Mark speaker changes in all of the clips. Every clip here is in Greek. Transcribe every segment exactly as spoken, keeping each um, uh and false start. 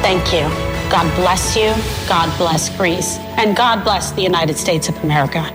Speaker 1: Thank you. God bless you. God bless Greece. And God bless the United States of America.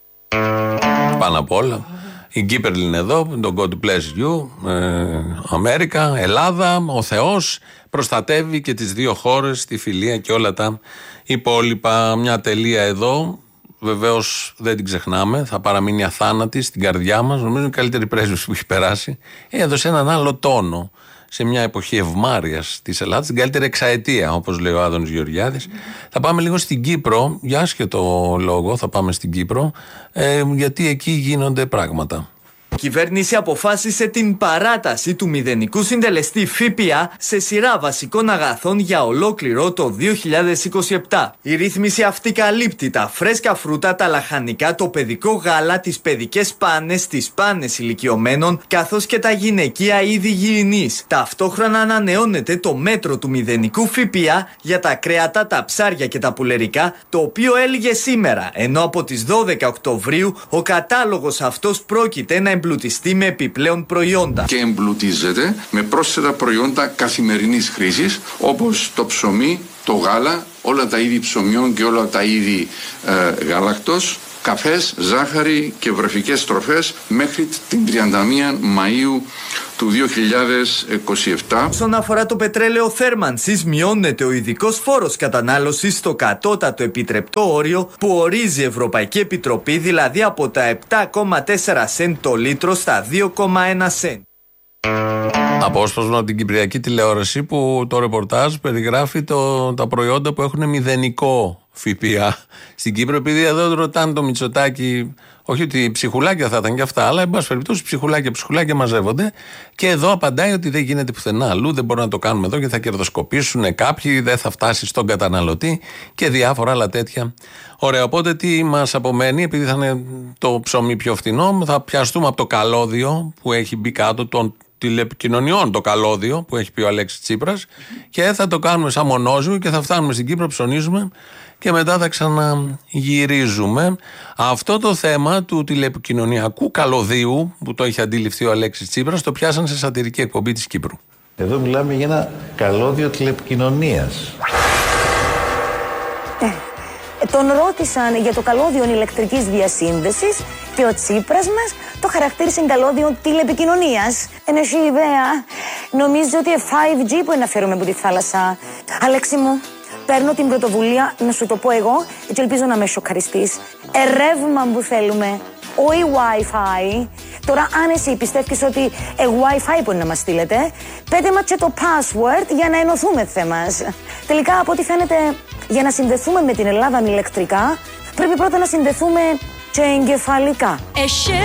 Speaker 2: Πάνω απ' όλα, η Κύπερλ είναι εδώ, το God bless you, ε, Αμέρικα, Ελλάδα, ο Θεός προστατεύει και τις δύο χώρες, τη φιλία και όλα τα υπόλοιπα. Μια τελεία εδώ, βεβαίως δεν την ξεχνάμε, θα παραμείνει αθάνατη στην καρδιά μας, νομίζω είναι η καλύτερη πρέσβυση που έχει περάσει. Έδωσε έναν άλλο τόνο σε μια εποχή ευμάρειας της Ελλάδας, την καλύτερη εξαετία, όπως λέει ο Άδωνης Γεωργιάδης. Θα πάμε λίγο στην Κύπρο, για άσχετο λόγο θα πάμε στην Κύπρο, ε, γιατί εκεί γίνονται πράγματα.
Speaker 3: Η κυβέρνηση αποφάσισε την παράταση του μηδενικού συντελεστή ΦΠΑ σε σειρά βασικών αγαθών για ολόκληρο το δύο χιλιάδες είκοσι επτά. Η ρύθμιση αυτή καλύπτει τα φρέσκα φρούτα, τα λαχανικά, το παιδικό γάλα, τις παιδικές πάνες, τις πάνες ηλικιωμένων, καθώς και τα γυναικεία είδη γηινής. Ταυτόχρονα ανανεώνεται το μέτρο του μηδενικού ΦΠΑ για τα κρέατα, τα ψάρια και τα πουλερικά, το οποίο έλυγε σήμερα, ενώ από τις δώδεκα Οκτωβρίου ο κατάλογος αυτός πρόκειται να εμπλουτιστεί με επιπλέον προϊόντα.
Speaker 4: Και εμπλουτίζεται με πρόσθετα προϊόντα καθημερινής χρήσης, όπως το ψωμί, το γάλα, όλα τα είδη ψωμιών και όλα τα είδη ε, γάλακτος, καφές, ζάχαρη και βρεφικές τροφές μέχρι την τριάντα μία Μαΐου του δύο χιλιάδες είκοσι επτά.
Speaker 3: Όσον αφορά το πετρέλαιο θέρμανσης, μειώνεται ο ειδικός φόρος κατανάλωσης στο κατώτατο επιτρεπτό όριο που ορίζει η Ευρωπαϊκή Επιτροπή, δηλαδή από τα επτά κόμμα τέσσερα σεντ το λίτρο στα δύο κόμμα ένα σεντ.
Speaker 2: Απόσπασμα από την Κυπριακή τηλεόραση που το ρεπορτάζ περιγράφει το, τα προϊόντα που έχουν μηδενικό ΦΠΑ στην Κύπρο, επειδή εδώ ρωτάνε το Μητσοτάκη, όχι ότι ψυχουλάκια θα ήταν και αυτά, αλλά εν πάση περιπτώσει ψυχουλάκια, ψυχουλάκια μαζεύονται, και εδώ απαντάει ότι δεν γίνεται πουθενά αλλού, δεν μπορούμε να το κάνουμε εδώ και θα κερδοσκοπήσουν κάποιοι, δεν θα φτάσει στον καταναλωτή και διάφορα άλλα τέτοια. Ωραία, οπότε τι μας απομένει, επειδή θα είναι το ψωμί πιο φθηνό, θα πιαστούμε από το καλώδιο που έχει μπει κάτω των τηλεπικοινωνιών, το καλώδιο που έχει πει ο Αλέξης Τσίπρας, και θα το κάνουμε σαν μονόζυγο και θα φτάνουμε στην Κύπρο, ψωνίζουμε και μετά θα ξαναγυρίζουμε. Αυτό το θέμα του τηλεπικοινωνιακού καλωδίου που το έχει αντιληφθεί ο Αλέξης Τσίπρας το πιάσαν σε σατυρική εκπομπή της Κύπρου.
Speaker 5: Εδώ μιλάμε για ένα καλώδιο τηλεπικοινωνίας.
Speaker 6: Τον ρώτησαν για το καλώδιο ηλεκτρικής διασύνδεσης και ο Τσίπρας μας το χαρακτήρισε καλώδιο τηλεπικοινωνίας. Εν έχει ιδέα, νομίζω ότι φάιβ τζι που εναφέρομαι από τη θάλασσα. Αλέξη μου, παίρνω την πρωτοβουλία να σου το πω εγώ και ελπίζω να με σοκαριστείς. Ερεύμα που θέλουμε, όχι Wi-Fi. Τώρα αν εσύ πιστεύεις ότι ε, Wi-Fi μπορεί να μας στείλετε, πέτε μας και το password για να ενωθούμε θέμας. Τελικά από ό,τι φαίνεται, για να συνδεθούμε με την Ελλάδα ηλεκτρικά, πρέπει πρώτα να συνδεθούμε και εγκεφαλικά.